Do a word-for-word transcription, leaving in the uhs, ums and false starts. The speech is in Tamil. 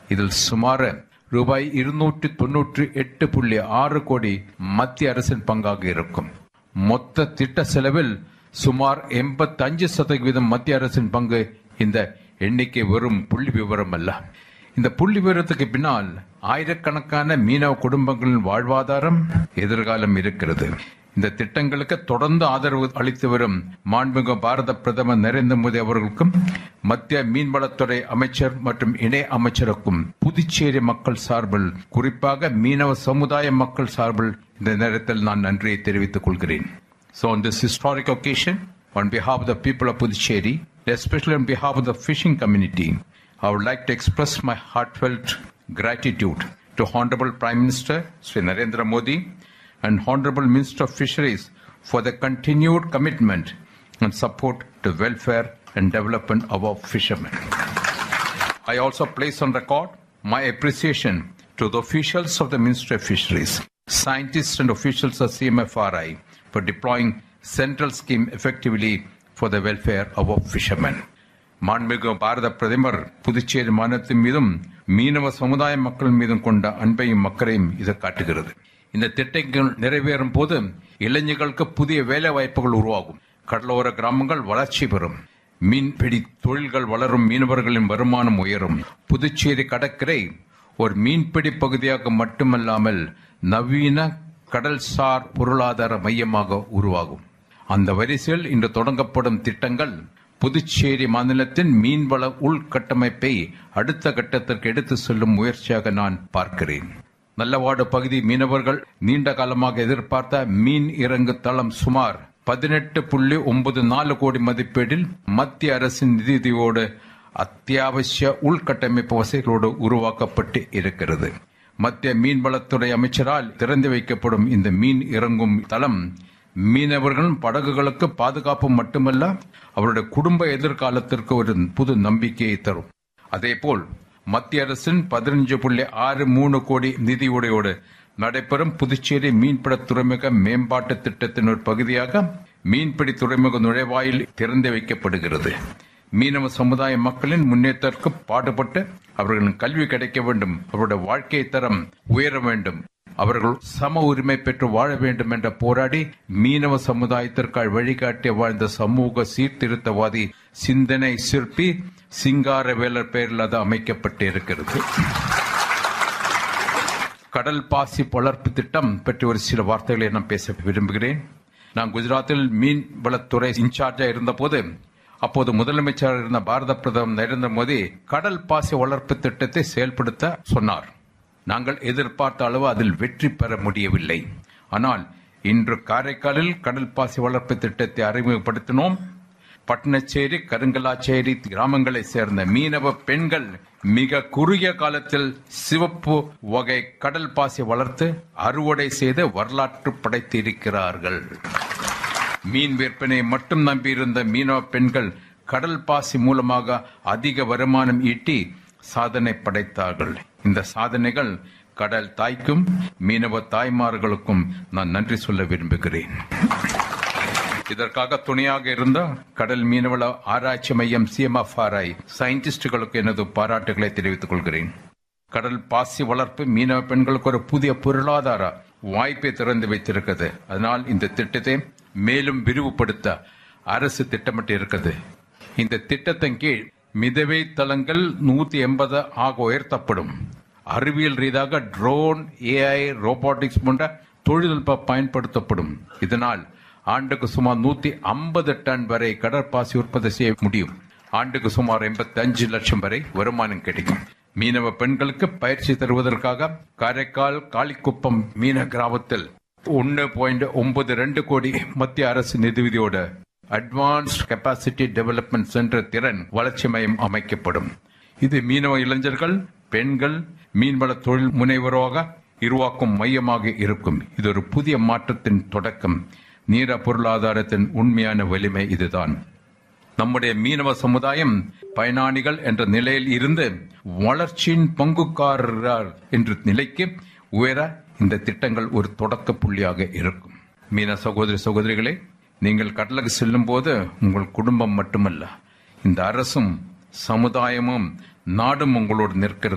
இதில் சுமார் ரூபாய் இருநூற்றி தொன்னூற்றி எட்டு புள்ளி ஆறு கோடி மத்திய அரசின் பங்காக இருக்கும். மொத்த திட்ட செலவில் சுமார் எண்பத்தி அஞ்சு சதவீதம் மத்திய அரசின் பங்கு. இந்த எண்ணிக்கை வெறும் புள்ளி விவரம் அல்ல. இந்த புள்ளி விவரத்துக்கு பின்னால் ஆயிரக்கணக்கான மீனவ குடும்பங்களின் வாழ்வாதாரம், எதிர்காலம் இருக்கிறது. இந்த திட்டங்களுக்கு தொடர்ந்து ஆதரவு அளித்து வரும் மாண்புமிகு பாரத பிரதமர் நரேந்திர மோடி அவர்களுக்கும் மத்திய மீன்வளத்துறை அமைச்சர் மற்றும் இணை அமைச்சருக்கும் புதுச்சேரி மக்கள் சார்பில், குறிப்பாக மீனவ சமுதாய மக்கள் சார்பில் இந்த நேரத்தில் நான் நன்றியை தெரிவித்துக் கொள்கிறேன். So on this historic occasion, on behalf of the people of Puducherry, especially on behalf of the fishing community, I would like to express my heartfelt gratitude to Honorable Prime Minister Sri Narendra Modi and Honorable Minister of Fisheries for the continued commitment and support to welfare and development of our fishermen. I also place on record my appreciation to the officials of the Ministry of Fisheries, scientists and officials of C M F R I for deploying central scheme effectively for the welfare of our fishermen. மாண்புமிகு பாரத பிரதமர் புதுச்சேரி மாநிலத்தின் மீதும் மீனவ சமுதாய மக்கள் மீதும் கொண்ட அன்பையும் அக்கறையும் இது காட்டுகிறது. இந்த திட்டங்கள் நிறைவேறும் போது இளைஞர்களுக்கு புதிய வேலை வாய்ப்புகள் உருவாகும். கடலோர கிராமங்கள் வளர்ச்சி பெறும். மீன்பிடி தொழில்கள் வளரும். மீனவர்களின் வருமானம் உயரும். புதுச்சேரி கடற்கரை ஒரு மீன்பிடி பகுதியாக மட்டுமல்லாமல் நவீன கடல்சார் பொருளாதார மையமாக உருவாகும். அந்த வரிசையில் இன்று தொடங்கப்படும் திட்டங்கள் புதுச்சேரி மாநிலத்தின் மீன்வள உள்கட்டமைப்பை அடுத்த கட்டத்திற்கு எடுத்து செல்லும் முயற்சியாக நான் பார்க்கிறேன். நல்லவாடு பகுதி மீனவர்கள் நீண்ட காலமாக எதிர்பார்த்த மீன் இறங்கு தளம் சுமார் பதினெட்டு புள்ளி ஒன்பது நாலு கோடி மதிப்பீட்டில் மத்திய அரசின் நிதியோடு அத்தியாவசிய உள்கட்டமைப்பு வசதிகளோடு உருவாக்கப்பட்டு இருக்கிறது. மத்திய மீன்வளத்துறை அமைச்சரால் திறந்து வைக்கப்படும் இந்த மீன் இறங்கும் தளம் மீனவர்கள் படகுகளுக்கு பாதுகாப்பு மட்டுமல்ல, அவருடைய குடும்ப எதிர்காலத்திற்கு ஒரு புது நம்பிக்கையை தரும். அதேபோல் மத்திய அரசின் பதினஞ்சு புள்ளி ஆறு மூணு கோடி நிதியுடையோடு நடைபெறும் புதுச்சேரி மீன்பிட துறைமுக மேம்பாட்டு திட்டத்தின் ஒரு பகுதியாக மீன்பிடி துறைமுக நுழைவாயில் திறந்து வைக்கப்படுகிறது. மீனவ சமுதாய மக்களின் முன்னேற்றத்திற்கு பாடுபட்டு அவர்களின் கல்வி கிடைக்க வேண்டும், அவருடைய வாழ்க்கை தரம் உயர வேண்டும், அவர்கள் சம உரிமை பெற்று வாழ வேண்டும் என்ற போராடி மீனவ சமுதாயத்திற்காக வழிகாட்டி வாழ்ந்த சமூக சீர்திருத்தவாதி சிந்தனை சிற்பி சிங்காரவேலர் பெயரில் அது அமைக்கப்பட்டு இருக்கிறது. கடல் பாசி வளர்ப்பு திட்டம் பற்றி ஒரு சில வார்த்தைகளை நான் பேச விரும்புகிறேன். நான் குஜராத்தில் மீன் வளத்துறை இன்சார்ஜா இருந்த போது அப்போது முதலமைச்சர் இருந்த பாரத பிரதமர் நரேந்திர மோடி கடல் பாசி வளர்ப்பு திட்டத்தை செயல்படுத்த சொன்னார். நாங்கள் எதிர்பார்த்த அளவு அதில் வெற்றி பெற முடியவில்லை. ஆனால் இன்று காரைக்காலில் கடல் பாசி வளர்ப்பு திட்டத்தை அறிமுகப்படுத்தினோம். பட்டணச்சேரி, கருங்கலாச்சேரி கிராமங்களை சேர்ந்த மீனவ பெண்கள் மிக குறுகிய காலத்தில் சிவப்பு வகை கடல் பாசி வளர்த்து அறுவடை செய்து வரலாற்று படைத்திருக்கிறார்கள். மீன் விற்பனை மட்டும் நம்பியிருந்த மீனவ பெண்கள் கடல் பாசி மூலமாக அதிக வருமானம் ஈட்டி சாதனை படைத்தார்கள். இந்த சாதனைகள் கடல் தாய்க்கும் மீனவ தாய்மார்களுக்கும் நான் நன்றி சொல்ல விரும்புகிறேன். இதற்காக துணையாக இருந்த கடல் மீனவள ஆராய்ச்சி மையம் சி எம் எஃப் ஆர் ஐ சயின்டிஸ்டுகளுக்கு எனது பாராட்டுகளை தெரிவித்துக் கொள்கிறேன். கடல் பாசி வளர்ப்பு மீனவ பெண்களுக்கு ஒரு புதிய பொருளாதார வாய்ப்பை திறந்து வைத்திருக்கிறது. அதனால் இந்த திட்டத்தை மேலும் விரிவுபடுத்த அரசு திட்டமிட்டு இருக்கிறது. இந்த திட்டத்தின் கீழ் மிதவை தளங்கள் நூத்தி எண்பது ஆக உயர்த்தப்படும். அறிவியல் ரீதியாக ட்ரோன், ஏஐ, ரோபோட்டிக்ஸ் போன்ற தொழில்நுட்பம் பயன்படுத்தப்படும். இதனால் ஆண்டுக்கு சுமார் நூத்தி ஐம்பது டன் வரை கடற்பாசி உற்பத்தி செய்ய முடியும். ஆண்டுக்கு சுமார் எண்பத்தி அஞ்சு லட்சம் வரை வருமானம் கிடைக்கும். மீனவ பெண்களுக்கு பயிற்சி தருவதற்காக காரைக்கால் காளிக்குப்பம் மீன கிராமத்தில் ஒன்னு பாயிண்ட் ஒன்பது ரெண்டு கோடி மத்திய அரசு நிதியுதவியோடு அட்வான்ஸ்ட் கெப்பாசிட்டி டெவலப்மெண்ட் சென்டர் திறன் வளர்ச்சி மையம் அமைக்கப்படும். இது மீனவ இளைஞர்கள், பெண்கள் மீன்வள தொழில் முனைவராக உருவாக்கும் மையமாக இருக்கும். இது ஒரு புதிய மாற்றத்தின் தொடக்கம். நீர பொருளாதாரத்தின் உண்மையான வலிமை இதுதான். நம்முடைய மீனவ சமுதாயம் பயனாளிகள் என்ற நிலையில் இருந்து வளர்ச்சியின் பங்குக்காரர் என்ற நிலைக்கு உயர இந்த திட்டங்கள் ஒரு தொடக்க புள்ளியாக இருக்கும். மீன சகோதரி சகோதரிகளே, நீங்கள் கடலுக்கு செல்லும் போது உங்கள் குடும்பம் மட்டுமல்ல, இந்த அரசும் சமுதாயமும் நாடும் உங்களோடு நிற்கிறது.